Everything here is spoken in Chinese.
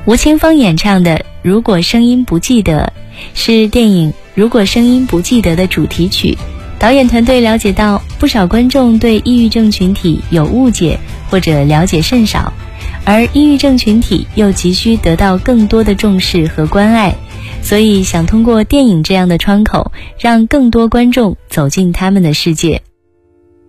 吴青峰演唱的《如果声音不记得》是电影《如果声音不记得》的主题曲。导演团队了解到，不少观众对抑郁症群体有误解或者了解甚少，而抑郁症群体又急需得到更多的重视和关爱，所以想通过电影这样的窗口，让更多观众走进他们的世界。